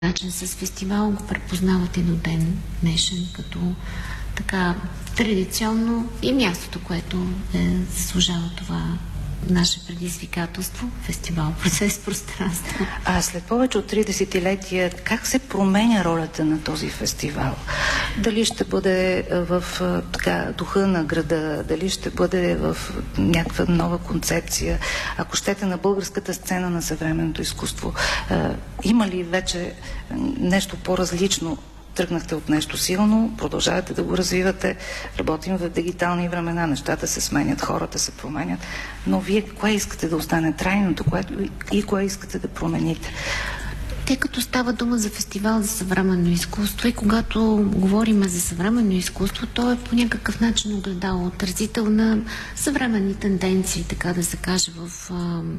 начин с фестивал го препознават и до ден днешен като така традиционно и мястото, което заслужава това наше предизвикателство, фестивал, процес, пространство. А след повече от 3 десетилетия, как се променя ролята на този фестивал? Дали ще бъде в духа на града, дали ще бъде в някаква нова концепция, ако щете на българската сцена на съвременното изкуство? Има ли вече нещо по-различно? Тръгнахте от нещо силно, продължавате да го развивате, работим в дигитални времена, нещата се сменят, хората се променят, но вие кое искате да остане трайното и кое искате да промените? Тъй като става дума за фестивал за съвременно изкуство и когато говорим за съвременно изкуство, то е по някакъв начин огледало, отразител на съвременни тенденции, така да се каже, в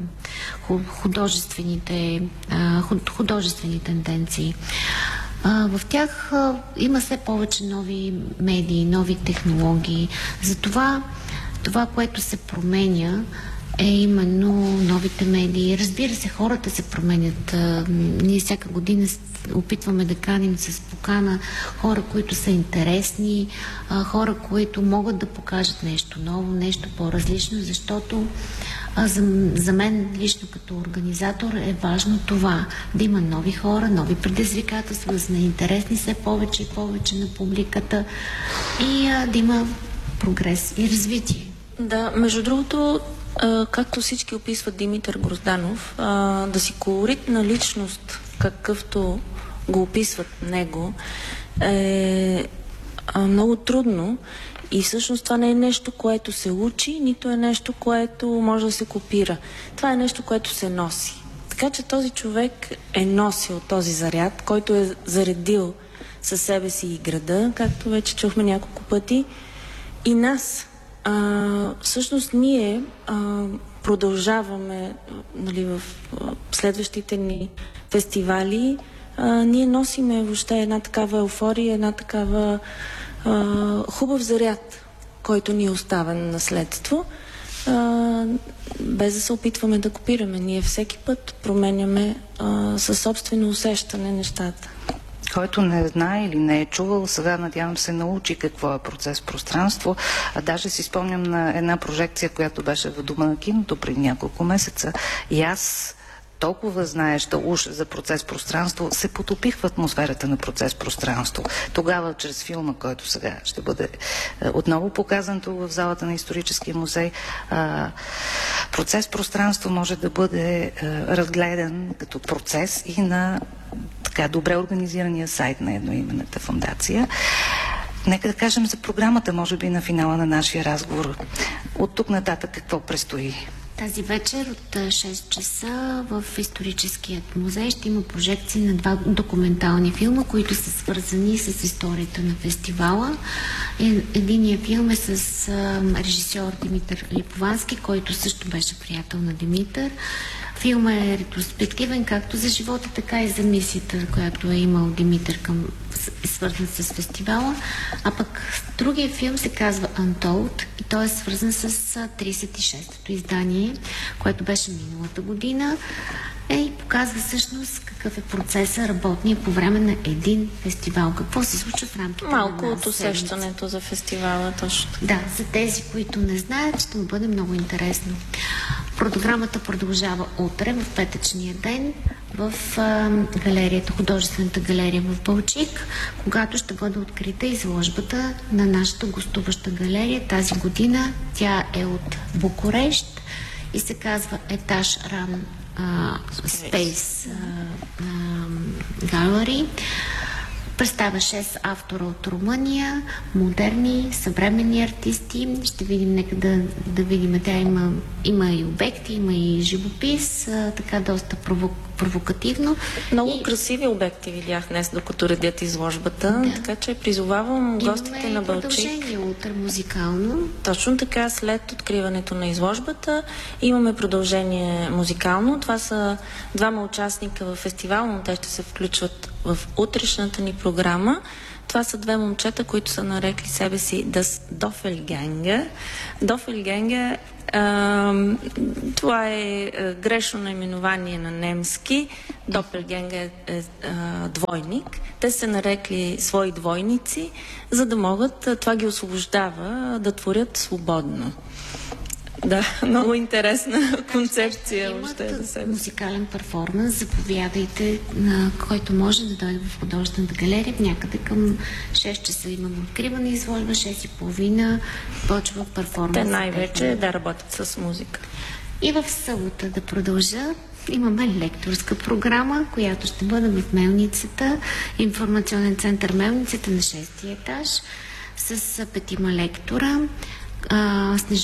художествени тенденции. В тях има все повече нови медии, нови технологии. Затова това, което се променя, е именно новите медии. Разбира се, хората се променят. Ние всяка година опитваме да каним с покана хора, които са интересни, хора, които могат да покажат нещо ново, нещо по-различно, защото за мен лично като организатор е важно това, да има нови хора, нови предизвикателства, да са интересни все повече и повече на публиката и да има прогрес и развитие. Да, между другото, както всички описват Димитър Грозданов, да си колоритна личност, какъвто го описват него, е много трудно и всъщност това не е нещо, което се учи, нито е нещо, което може да се копира. Това е нещо, което се носи. Така че този човек е носил този заряд, който е заредил със себе си и града, както вече чухме няколко пъти, и нас. Всъщност ние продължаваме, нали, в следващите ни фестивали, ние носиме въобще една такава еуфория, една такава хубав заряд, който ни е оставен наследство, без да се опитваме да копираме. Ние всеки път променяме със собствено усещане нещата. Който не знае или не е чувал, сега надявам се научи какво е процес пространство. Даже си спомням на една прожекция, която беше в Дома на киното преди няколко месеца. И аз, толкова знаеща уж за процес пространство, се потопих в атмосферата на процес пространство. Тогава, чрез филма, който сега ще бъде отново показан тук в залата на Историческия музей, процес пространство може да бъде разгледан като процес и на така добре организирания сайт на едноименната фондация. Нека да кажем за програмата, може би на финала на нашия разговор. От тук нататък какво предстои? Тази вечер от 6 часа в Историческият музей ще има прожекции на 2 документални филма, които са свързани с историята на фестивала. Единият филм е с режисьор Димитър Липовански, който също беше приятел на Димитър. Филмът е ретроспективен както за живота, така и за мисията, която е имал Димитър свързан с фестивала. А пък другия филм се казва Untold и той е свързан с 36-то издание, което беше миналата година и показва всъщност какъв е процесът работния по време на един фестивал. Какво се случва в рамките малко на от усещането за фестивала, точно. Да, за тези, които не знаят, ще му бъде много интересно. Програмата продължава утре, в петъчния ден, в галерията, художествената галерия в Балчик, когато ще бъде открита изложбата на нашата гостуваща галерия. Тази година тя е от Букурещ и се казва Етаж Ран Space Gallery. Представя 6 автора от Румъния, модерни, съвременни артисти. Ще видим, нека да видим. Тя има и обекти, има и живопис, така доста провокативно. Много красиви обекти видях днес, докато редят изложбата, да. Така че призовавам гостите на Балчик. Имаме продължение утре музикално. Точно така, след откриването на изложбата имаме продължение музикално. Това са 2 участника в фестивал, но те ще се включват в утрешната ни програма. Това са 2 момчета, които са нарекли себе си Das Doppelgänger. Doppelgänger Това е грешно наименование на немски. Допелгенгер е двойник. Те се нарекли свои двойници, за да могат, това ги освобождава да творят свободно. Да, много интересна концепция въобще за себе си. Музикален перформанс, заповядайте, на който може да дойде в художествената галерия. Някъде към 6 часа имаме откриване изложба, 6:30 почва перформанс. Те най-вече да работят с музика. И в събота да продължа. Имаме лекторска програма, която ще бъде в Мелницата, информационен център Мелницата на 6-ти етаж с 5 лектора.